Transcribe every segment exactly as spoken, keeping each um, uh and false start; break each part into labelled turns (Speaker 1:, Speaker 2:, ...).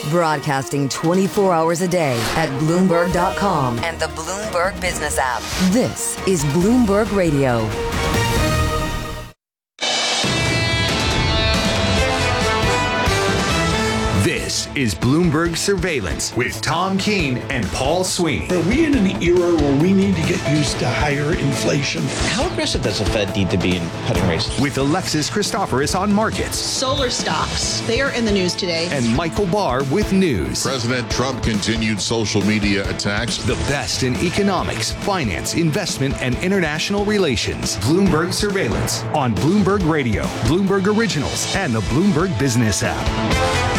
Speaker 1: Broadcasting twenty-four hours a day at Bloomberg dot com and the Bloomberg Business app. This is Bloomberg Radio.
Speaker 2: This is Bloomberg Surveillance with Tom Keene and Paul Sweeney.
Speaker 3: Are we in an era where we need to get used to higher inflation?
Speaker 4: How aggressive does the Fed need to be in cutting rates?
Speaker 2: With Alexis Christoforous on markets.
Speaker 5: Solar stocks, they are in the news today.
Speaker 2: And Michael Barr with news.
Speaker 6: President Trump continued social media attacks.
Speaker 2: The best in economics, finance, investment, and international relations. Bloomberg Surveillance on Bloomberg Radio, Bloomberg Originals, and the Bloomberg Business app.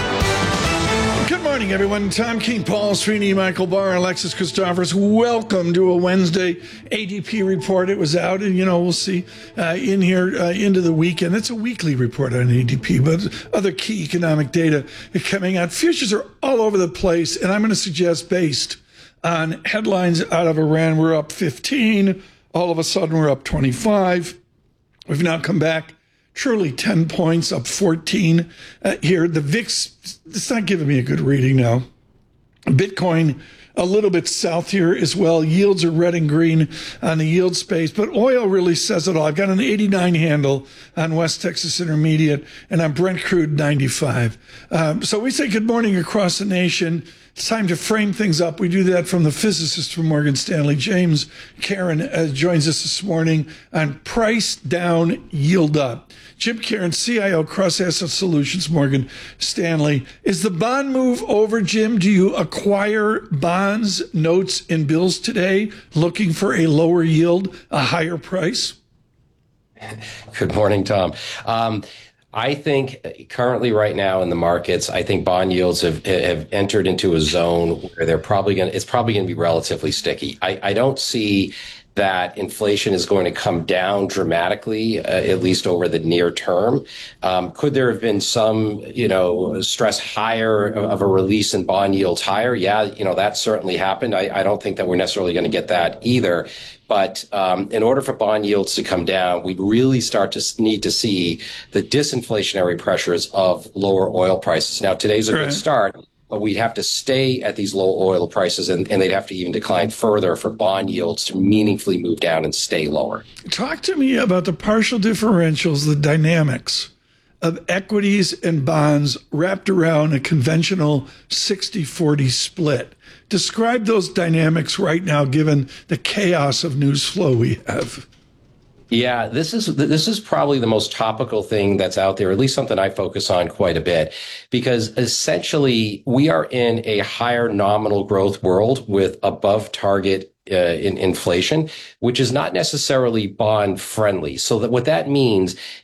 Speaker 3: Good morning, everyone. Tom Keene, Paul Sweeney, Michael Barr, Alexis Christoforous. Welcome to a Wednesday A D P report. It was out, and, you know, we'll see uh, in here uh, into the weekend. It's a weekly report on A D P, but other key economic data coming out. Futures are all over the place, and I'm going to suggest, based on headlines out of Iran, we're up fifteen. All of a sudden, we're up twenty-five. We've now come back truly ten points, up fourteen uh, here. The V I X, it's not giving me a good reading now. Bitcoin, a little bit south here as well. Yields are red and green on the yield space, but oil really says it all. I've got an eighty-nine handle on West Texas Intermediate, and on Brent Crude ninety-five. Um, so we say good morning across the nation. It's time to frame things up. We do that from the physicist from Morgan Stanley. James Karen uh, joins us this morning on price down, yield up. Jim Karen, C I O, Cross Asset Solutions, Morgan Stanley. Is the bond move over, Jim? Do you acquire bonds, notes, and bills today looking for a lower yield, a higher price?
Speaker 7: Good morning, Tom. Um, I think currently right now in the markets, I think bond yields have have entered into a zone where they're probably going to, it's probably going to be relatively sticky. I, I don't see that inflation is going to come down dramatically, uh, at least over the near term. Um, could there have been some, you know, stress higher of a release in bond yields higher? Yeah, you know, that certainly happened. I, I don't think that we're necessarily going to get that either. But um, in order for bond yields to come down, we really start to need to see the disinflationary pressures of lower oil prices. Now, today's a
Speaker 3: right.
Speaker 7: good start, but we'd have to stay at these low oil prices, and, and they'd have to even decline further for bond yields to meaningfully move down and stay lower.
Speaker 3: Talk to me about the partial differentials, the dynamics of equities and bonds wrapped around a conventional sixty forty split. Describe those dynamics right now, given the chaos of news flow we have.
Speaker 7: Yeah, this is this is probably the most topical thing that's out there, at least something I focus on quite a bit, because essentially we are in a higher nominal growth world with above target uh, in inflation, which is not necessarily bond friendly. So that what that means